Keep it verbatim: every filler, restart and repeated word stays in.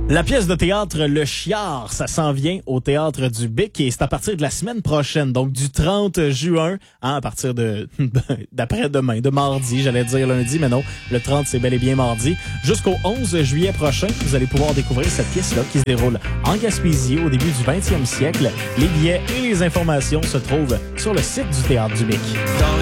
La pièce de théâtre Le Chiard, ça s'en vient au Théâtre du Bic et c'est à partir de la semaine prochaine, donc du trente juin, hein, à partir de d'après-demain, de mardi, j'allais dire lundi, mais non, le trente c'est bel et bien mardi. Jusqu'au onze juillet prochain, vous allez pouvoir découvrir cette pièce-là qui se déroule en Gaspésie au début du vingtième siècle. Les billets et les informations se trouvent sur le site du Théâtre du Bic. Dans